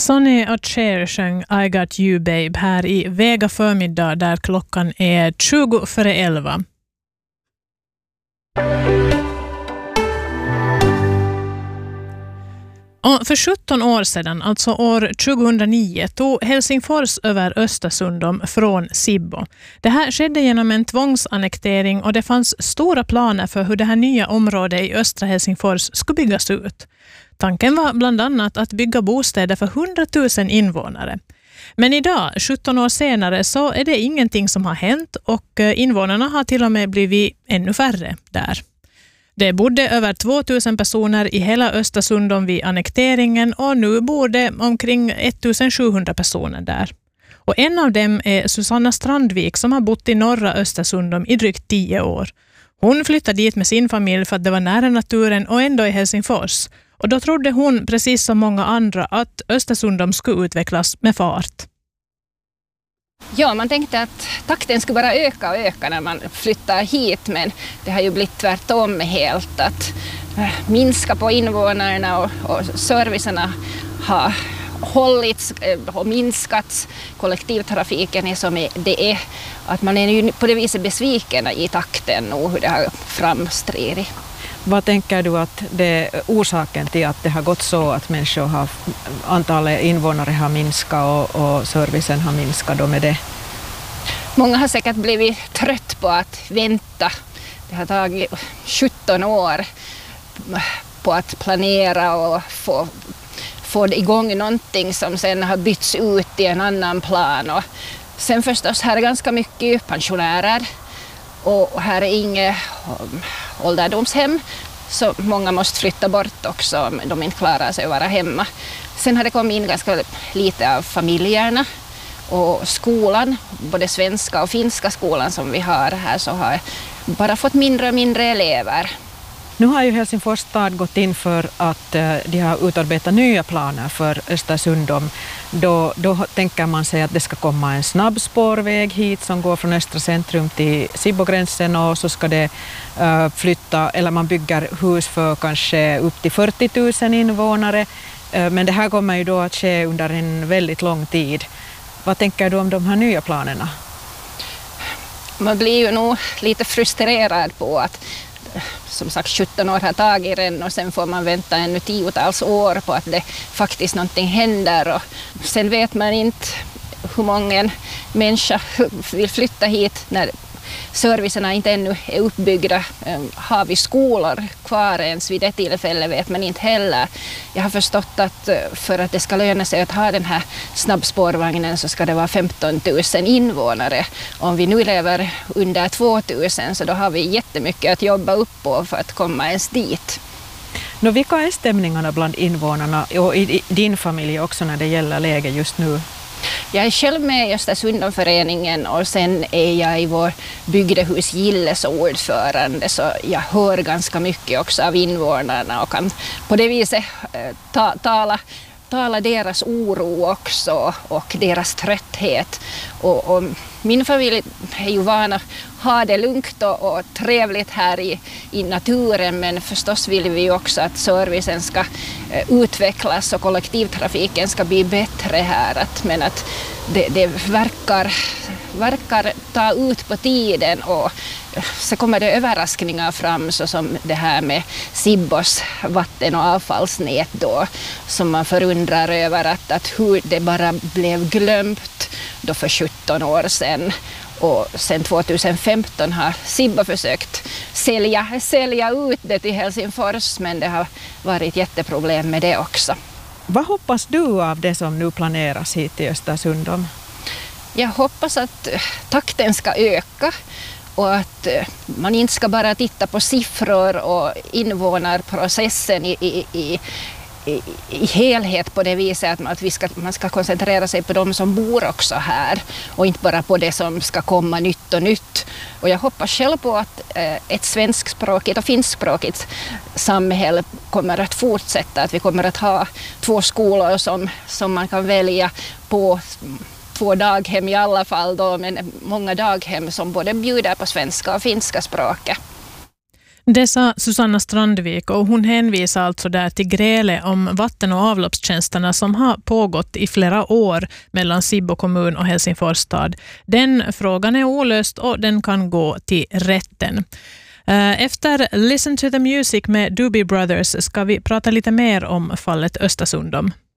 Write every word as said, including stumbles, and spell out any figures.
Sonny och Cher sjöng I Got You Babe här i Vega förmiddag där klockan är tjugo före elva. Och för sjutton år sedan, alltså år tjugohundranio, tog Helsingfors över Östersund från Sibbo. Det här skedde genom en tvångsannektering och det fanns stora planer för hur det här nya området i östra Helsingfors skulle byggas ut. Tanken var bland annat att bygga bostäder för hundratusen invånare. Men idag, sjutton år senare, så är det ingenting som har hänt och invånarna har till och med blivit ännu färre där. Det bodde över tvåtusen personer i hela Östersund vid annekteringen och nu bor det omkring ettusensjuhundra personer där. Och en av dem är Susanna Strandvik som har bott i norra Östersund i drygt tio år. Hon flyttade dit med sin familj för att det var nära naturen och ändå i Helsingfors. Och då trodde hon, precis som många andra, att Östersund skulle utvecklas med fart. Ja, man tänkte att takten skulle bara öka och öka när man flyttar hit, men det har ju blivit tvärtom helt, att minska på invånarna och, och servicerna har hållits och minskats. Kollektivtrafiken är som det är, att man är ju på det viset besviken i takten och hur det har framstridit. Vad tänker du att det är orsaken till att det har gått så att människor har, antalet invånare har minskat och, och servicen har minskat då med det? Många har säkert blivit trött på att vänta. Det har tagit sjutton år på att planera och få, få igång någonting som sen har bytts ut i en annan plan. Och sen förstås här är ganska mycket pensionärer och här är inget ålderdomshem, så många måste flytta bort också om de inte klarar sig att vara hemma. Sen har det kommit in ganska lite av familjerna och skolan, både svenska och finska skolan som vi har här, så har bara fått mindre och mindre elever. Nu har ju Helsingfors stad gått in för att eh, de har utarbetat nya planer för Östersund. Då, då tänker man sig att det ska komma en snabbspårväg hit som går från östra centrum till Sibbogränsen, och så ska det eh, flytta, eller man bygger hus för kanske upp till fyrtio tusen invånare. Eh, men det här kommer ju då att ske under en väldigt lång tid. Vad tänker du om de här nya planerna? Man blir ju nog lite frustrerad på att som sagt sjutton år har tagit den och sen får man vänta ännu tiotals år på att det faktiskt någonting händer, och sen vet man inte hur många människor vill flytta hit när servicerna inte ännu är uppbyggda. Har vi skolor kvar ens vid det tillfället vet man inte heller. Jag har förstått att för att det ska löna sig att ha den här snabbspårvagnen så ska det vara femton tusen invånare. Om vi nu lever under tvåtusen så då har vi jättemycket att jobba upp på för att komma ens dit. Nå, vilka är stämningarna bland invånarna och i din familj också när det gäller läget just nu? Jag är själv med i Östersundföreningen och sen är jag i vår bygdehus Gilles ordförande, så jag hör ganska mycket också av invånarna och kan på det viset ta, tala, tala deras oro också och deras trötthet. Och, och min familj är ju vana att ha det lugnt och, och trevligt här i, i naturen, men förstås vill vi också att servicen ska eh, utvecklas och kollektivtrafiken ska bli bättre här. Att, men att det, det verkar, verkar ta ut på tiden, och så kommer det överraskningar fram så som det här med Sibbos vatten- och avfallsnät då, som man förundrar över att, att hur det bara blev glömt då för sjutton år sedan. Och sen tjugohundrafemton har Sibbo försökt sälja, sälja ut det till Helsingfors, men det har varit jätteproblem med det också. Vad hoppas du av det som nu planeras hit till Östersund? Jag hoppas att takten ska öka och att man inte ska bara titta på siffror och invånarprocessen i, i, i I, i helhet på det viset att, man, att vi ska, man ska koncentrera sig på de som bor också här och inte bara på det som ska komma nytt och nytt. Och jag hoppas själv på att eh, ett svenskspråkigt och finskspråkigt samhälle kommer att fortsätta, att vi kommer att ha två skolor som, som man kan välja på, två daghem i alla fall då, men många daghem som både bjuder på svenska och finska språket. Det sa Susanna Strandvik och hon hänvisar alltså där till grälet om vatten- och avloppstjänsterna som har pågått i flera år mellan Sibbo kommun och Helsingfors stad. Den frågan är olöst och den kan gå till rätten. Efter Listen to the Music med Doobie Brothers ska vi prata lite mer om fallet Östersundom.